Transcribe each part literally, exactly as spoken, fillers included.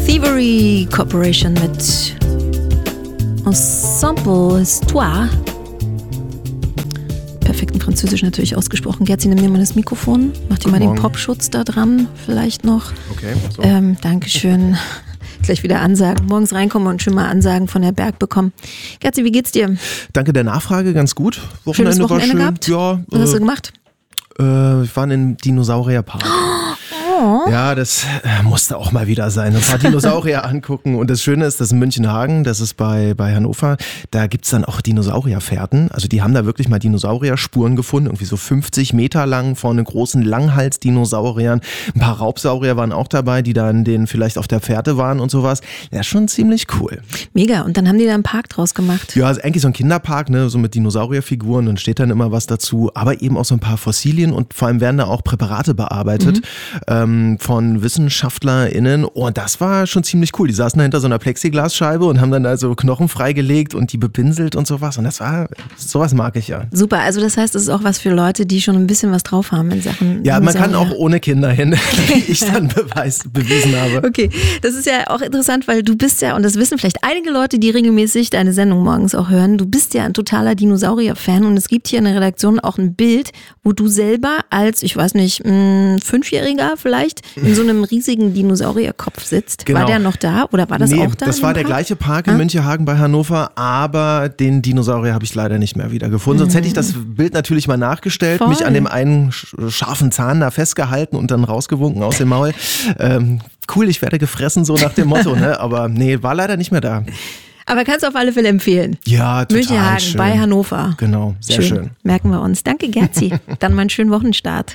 Thievery Corporation mit Ensemble Histoire. Perfekt in Französisch natürlich ausgesprochen. Gerzi, nimm dir mal das Mikrofon. Mach dir mal den Popschutz da dran, vielleicht noch. Okay, so. Ähm, Dankeschön. Gleich wieder Ansagen. Morgens reinkommen und schon mal Ansagen von der Berg bekommen. Gerzi, wie geht's dir? Danke der Nachfrage, ganz gut. Wochenende, Schönes Wochenende war schön. Gehabt? Ja. Was äh, hast du gemacht? Äh, wir waren im Dinosaurierpark. Oh. Ja, das äh, musste auch mal wieder sein. Ein paar Dinosaurier angucken. Und das Schöne ist, dass in Münchenhagen, das ist bei, bei Hannover, da gibt's dann auch Dinosaurierfährten. Also die haben da wirklich mal Dinosaurier-Spuren gefunden, irgendwie so fünfzig Meter lang von den großen Langhals-Dinosauriern. Ein paar Raubsaurier waren auch dabei, die dann den vielleicht auf der Fährte waren und sowas. Ja, schon ziemlich cool. Mega. Und dann haben die da einen Park draus gemacht. Ja, also eigentlich so ein Kinderpark, ne, so mit Dinosaurierfiguren und steht dann immer was dazu. Aber eben auch so ein paar Fossilien und vor allem werden da auch Präparate bearbeitet. Mhm. Ähm, von WissenschaftlerInnen. Und oh, das war schon ziemlich cool. Die saßen da hinter so einer Plexiglasscheibe und haben dann also Knochen freigelegt und die bepinselt und sowas. Und das war, sowas mag ich ja. Super, also das heißt, es ist auch was für Leute, die schon ein bisschen was drauf haben in Sachen Ja, man kann auch ohne Kinder hin, wie ich dann beweis, bewiesen habe. Okay, das ist ja auch interessant, weil du bist ja, und das wissen vielleicht einige Leute, die regelmäßig deine Sendung morgens auch hören, du bist ja ein totaler Dinosaurier-Fan und es gibt hier in der Redaktion auch ein Bild, wo du selber als, ich weiß nicht, mh, Fünfjähriger vielleicht in so einem riesigen Dinosaurierkopf sitzt. Genau. War der noch da oder war das nee, auch da? Das war der Park? gleiche Park in ah? Münchenhagen bei Hannover, aber den Dinosaurier habe ich leider nicht mehr wiedergefunden. Mhm. Sonst hätte ich das Bild natürlich mal nachgestellt, Voll. mich an dem einen scharfen Zahn da festgehalten und dann rausgewunken aus dem Maul. Ähm, cool, ich werde gefressen, so nach dem Motto, ne? Aber nee, war leider nicht mehr da. Aber kannst du auf alle Fälle empfehlen. Ja, total Münchenhagen schön. bei Hannover. Genau, sehr schön. schön. Merken wir uns. Danke, Gerzi. Dann mal einen schönen Wochenstart.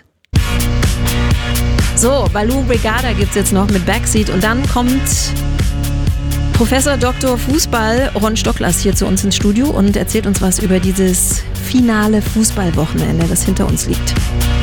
So, Baloo Brigada gibt's jetzt noch mit Backseat und dann kommt Professor Doktor Fußball Ron Stocklas hier zu uns ins Studio und erzählt uns was über dieses finale Fußballwochenende, das hinter uns liegt.